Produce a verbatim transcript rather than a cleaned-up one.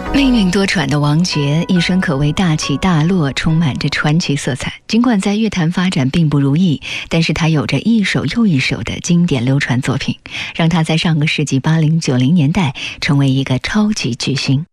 命运多舛的王杰一生可谓大起大落，充满着传奇色彩。尽管在乐坛发展并不如意，但是他有着一首又一首的经典流传作品，让他在上个世纪八零九零年代成为一个超级巨星。